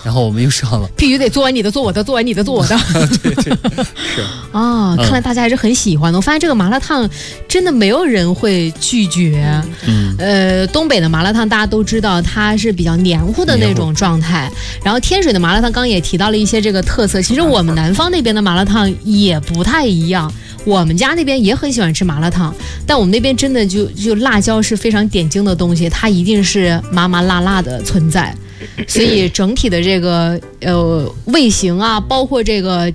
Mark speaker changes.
Speaker 1: 然后我们又上了，
Speaker 2: 必须得做完你的，做我的，做完你的，做我的。
Speaker 1: 对对是
Speaker 2: 啊，看来大家还是很喜欢的。我发现这个麻辣烫真的没有人会拒绝。东北的麻辣烫大家都知道，它是比较黏糊的那种状态。然后天水的麻辣烫刚也提到了一些这个特色，其实我们南方那边的麻辣烫也不太一样。我们家那边也很喜欢吃麻辣烫，但我们那边真的就辣椒是非常点睛的东西，它一定是麻麻辣辣的存在。所以整体的这个味型啊，包括这个